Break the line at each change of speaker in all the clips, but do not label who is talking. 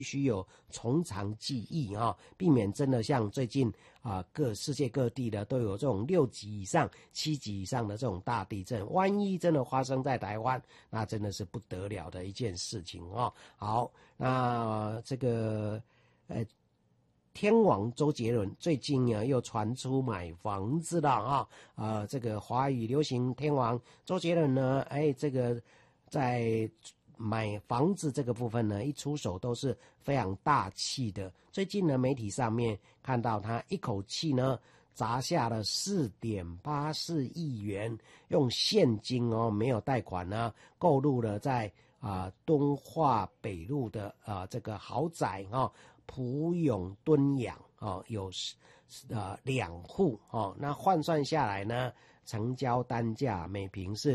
必须有从长计议避免真的像最近世界各地的都有这种6级以上、7级以上的这种大地震，万一真的发生在台湾，那真的是不得了的一件事情好，那这个天王周杰伦最近呢又传出买房子了这个华语流行天王周杰伦呢，这个在买房子这个部分呢，一出手都是非常大气的。最近呢，媒体上面看到他一口气呢砸下了4.84亿元，用现金没有贷款呢，购入了在敦化北路的这个豪宅蒲永敦养有2户那换算下来呢，成交单价每平是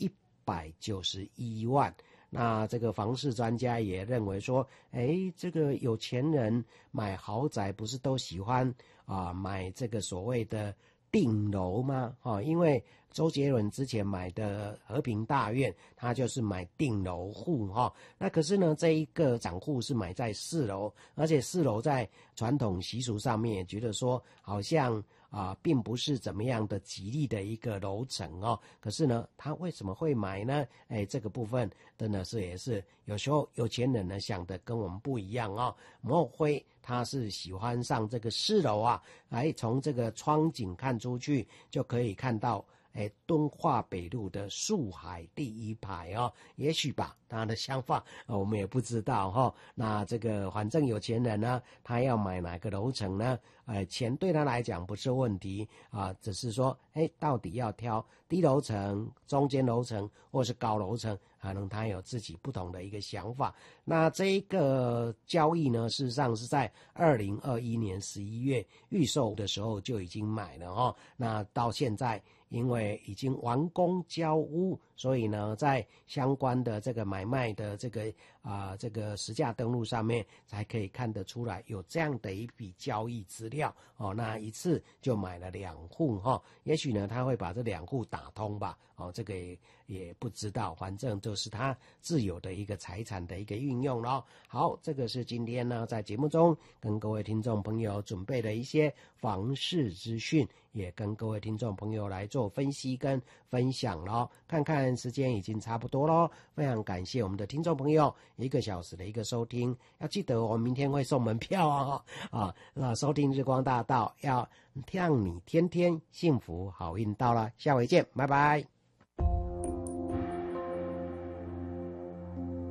191万。那这个房市专家也认为说，这个有钱人买豪宅不是都喜欢买这个所谓的顶楼吗？因为周杰伦之前买的和平大院，他就是买顶楼户那可是呢，这一个长户是买在4楼，而且4楼在传统习俗上面也觉得说，好像并不是怎么样的吉利的一个楼层可是呢，他为什么会买呢？这个部分真的是也是有时候有钱人呢想的跟我们不一样莫非他是喜欢上这个4楼从这个窗景看出去就可以看到敦化北路的树海第1排也许吧，他的想法我们也不知道那这个反正有钱人呢，他要买哪个楼层呢？钱对他来讲不是问题只是说到底要挑低楼层、中间楼层或是高楼层，可能他有自己不同的一个想法。那这一个交易呢，事实上是在2021年11月预售的时候就已经买了那到现在因为已经完工交屋，所以呢，在相关的这个买卖的这个实价登录上面才可以看得出来有这样的一笔交易资料那一次就买了2户也许呢他会把这2户打通吧这个也不知道，反正就是他自有的一个财产的一个运用咯。好，这个是今天呢在节目中跟各位听众朋友准备的一些房市资讯，也跟各位听众朋友来做分析跟分享咯。看看时间已经差不多咯，非常感谢我们的听众朋友1个小时的一个收听，要记得我们明天会送门票那收听日光大道，要让你天天幸福好运到了，下回见，拜拜。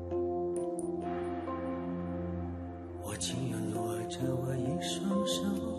我情愿落着我一双手